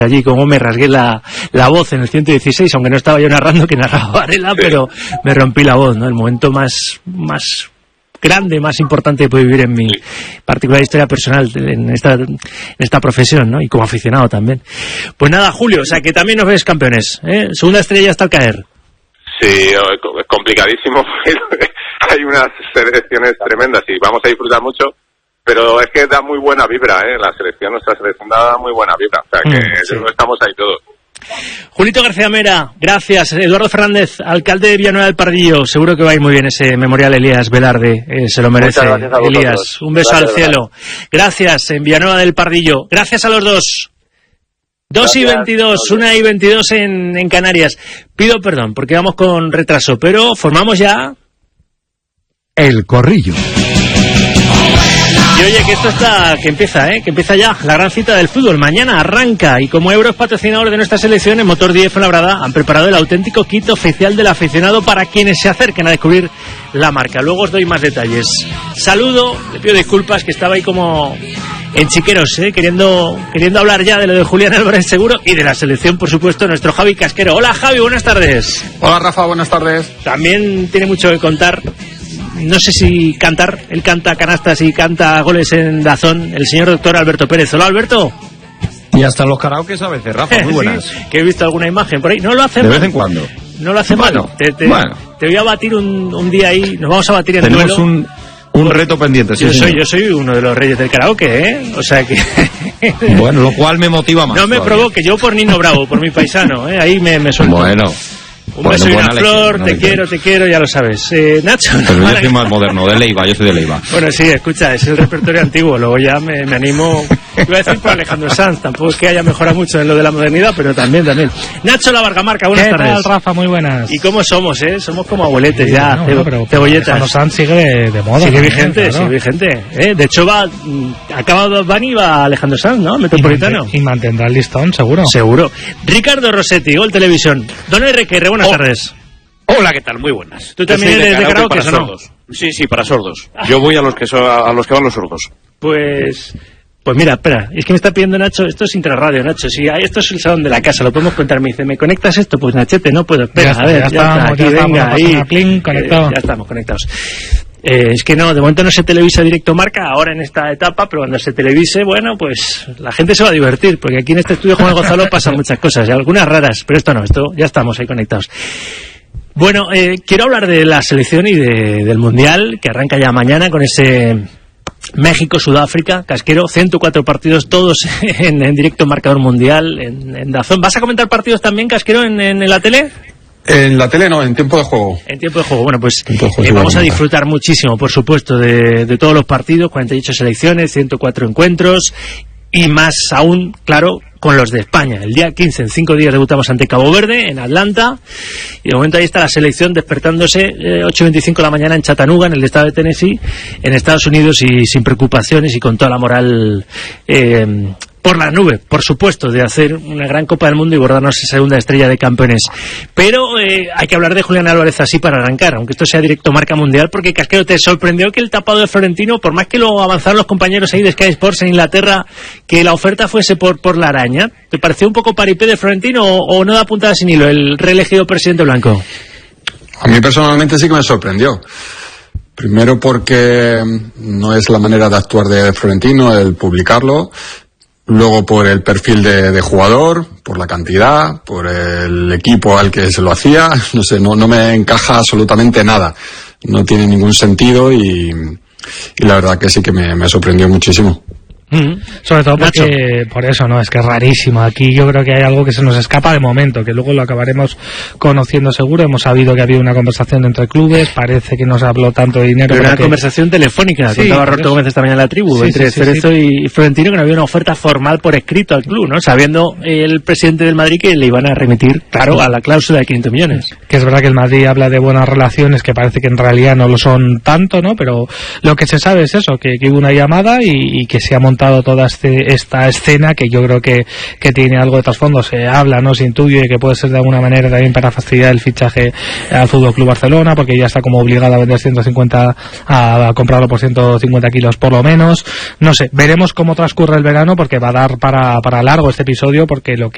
allí como me rasgué la voz en el 116, aunque no estaba yo narrando, que narraba Varela, pero me rompí la voz, ¿no? El momento más grande, más importante que puedo vivir en mi particular historia personal en esta profesión, ¿no? Y como aficionado también. Pues nada, Julio, o sea que también nos ves campeones, ¿eh? Segunda estrella hasta el caer. Sí, es complicadísimo. Hay unas selecciones tremendas y vamos a disfrutar mucho. Pero es que da muy buena vibra, nuestra selección da muy buena vibra, o sea que sí. Estamos ahí todos. Julito García Mera, gracias. Eduardo Fernández, alcalde de Villanueva del Pardillo, seguro que va a ir muy bien ese memorial Elías Velarde, se lo merece. Elías, un beso al cielo. Gracias, en Villanueva del Pardillo. Gracias a los dos. 2:22, 1:22 en Canarias. Pido perdón porque vamos con retraso, pero formamos ya El Corrillo. Y oye, que esto que empieza ya la gran cita del fútbol. Mañana arranca y como Euro es patrocinador de nuestra selección, en Motor 10 Fuenlabrada han preparado el auténtico kit oficial del aficionado para quienes se acerquen a descubrir la marca. Luego os doy más detalles. Saludo, le pido disculpas que estaba ahí como en chiqueros, queriendo hablar ya de lo de Julián Álvarez seguro y de la selección, por supuesto, nuestro Javi Casquero. Hola Javi, buenas tardes. Hola Rafa, buenas tardes. También tiene mucho que contar. No sé si cantar, él canta canastas y canta goles en Dazón, el señor doctor Alberto Pérez. Hola Alberto. Y hasta los karaokes a veces, Rafa, muy buenas. Sí, que he visto alguna imagen por ahí. No lo hace de mal. De vez en cuando. No lo hace mal. Te voy a batir un día ahí, nos vamos a batir en Tenemos duelo. Un reto pendiente, sí. Yo soy uno de los reyes del karaoke, o sea que... Bueno, lo cual me motiva más. No me provoque, yo por Nino Bravo, por mi paisano, ahí me suelto. Bueno. Un beso y una flor, te quiero, ya lo sabes. Nacho. Pero yo soy más moderno, de Leiva, yo soy de Leiva. Bueno, sí, escucha, es el repertorio antiguo, luego ya me animo. Iba a decir por Alejandro Sanz, tampoco es que haya mejorado mucho en lo de la modernidad, pero también. Nacho La Vargamarca, buenas tardes. ¿Qué tal, Rafa? Muy buenas. ¿Y cómo somos, Somos como abueletes sí, ya, pero cebolletas. Alejandro Sanz sigue de moda. Sigue vigente, claro. Sigue vigente. De hecho, acaba Bad Bunny, va Alejandro Sanz, ¿no? Metropolitano. Y mantendrá el listón, seguro. Seguro. Ricardo Rossetti, Gol Televisión. Don Enrique, buenas tardes. Hola, ¿qué tal? Muy buenas. ¿Tú también eres de karaoke o no? Sí, para sordos. Yo voy a los que van los sordos. Pues mira, espera, es que me está pidiendo Nacho, esto es intrarradio, Nacho, si esto es el salón de la casa, lo podemos contar, me dice, ¿me conectas esto? Pues Nachete, no puedo, espera, ya estamos conectados. Es que no, de momento no se televisa directo marca, ahora en esta etapa, pero cuando se televise, bueno, pues la gente se va a divertir, porque aquí en este estudio Juan Gonzalo pasan muchas cosas, y algunas raras, pero esto no, ya estamos ahí conectados. Bueno, quiero hablar de la selección y del Mundial, que arranca ya mañana con ese México-Sudáfrica, Casquero, 104 partidos, todos en directo marcador mundial, en Dazón. ¿Vas a comentar partidos también, Casquero, en la tele? En la tele no, en tiempo de juego. En tiempo de juego, bueno, pues vamos a disfrutar muchísimo, por supuesto, de todos los partidos, 48 selecciones, 104 encuentros, y más aún, claro, con los de España. El día 15, en 5 días, debutamos ante Cabo Verde, en Atlanta, y de momento ahí está la selección despertándose 8:25 de la mañana en Chattanooga, en el estado de Tennessee, en Estados Unidos, y sin preocupaciones y con toda la moral por la nube, por supuesto, de hacer una gran Copa del Mundo y bordarnos esa segunda estrella de campeones. Pero hay que hablar de Julián Álvarez así para arrancar, aunque esto sea directo marca mundial, porque Casquero, ¿te sorprendió que el tapado de Florentino, por más que lo avanzaron los compañeros ahí de Sky Sports en Inglaterra, que la oferta fuese por la araña? ¿Te pareció un poco paripé de Florentino o no da puntada sin hilo el reelegido presidente blanco? A mí personalmente sí que me sorprendió. Primero porque no es la manera de actuar de Florentino el publicarlo. Luego por el perfil de jugador, por la cantidad, por el equipo al que se lo hacía, no sé, no me encaja absolutamente nada. No tiene ningún sentido y la verdad que sí que me sorprendió muchísimo. Sobre todo porque, por eso, ¿no? Es que es rarísimo. Aquí yo creo que hay algo que se nos escapa de momento, que luego lo acabaremos conociendo seguro. Hemos sabido que ha habido una conversación entre clubes, parece que no se habló tanto de dinero. Pero una conversación telefónica, sí, contaba Roberto Gómez esta mañana en la tribu, entre Cerezo y Florentino, que no había una oferta formal por escrito al club, ¿no? Sabiendo el presidente del Madrid que le iban a remitir, claro, a la cláusula de 500 millones. Que es verdad que el Madrid habla de buenas relaciones, que parece que en realidad no lo son tanto, ¿no? Pero lo que se sabe es eso, que hubo una llamada y que se ha montado toda esta escena, que yo creo que tiene algo de trasfondo. Se habla, no se intuye que puede ser de alguna manera también para fastidiar el fichaje al Fútbol Club Barcelona, porque ya está como obligado a vender 150, a comprarlo por 150 kilos por lo menos. No sé, veremos cómo transcurre el verano, porque va a dar para largo este episodio, porque lo que